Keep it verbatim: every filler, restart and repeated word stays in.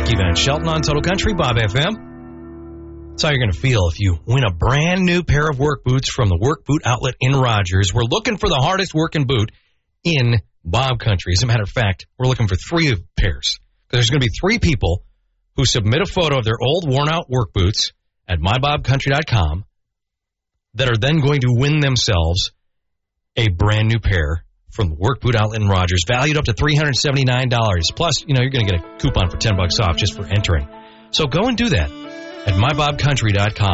Ricky Van Shelton on Total Country, Bob F M. That's how you're going to feel if you win a brand new pair of work boots from the Work Boot Outlet in Rogers. We're looking for the hardest working boot in Bob Country. As a matter of fact, we're looking for three pairs. There's going to be three people who submit a photo of their old worn-out work boots at my bob country dot com that are then going to win themselves a brand new pair from the Work Boot Outlet in Rogers, valued up to three hundred seventy-nine dollars. Plus, you know, you're going to get a coupon for ten bucks off just for entering. So go and do that at my bob country dot com.